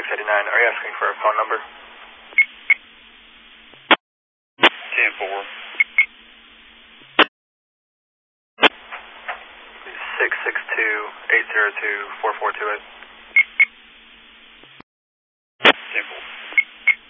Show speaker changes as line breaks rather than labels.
689. Are you asking for a phone number?
10-4.
662-802-4428.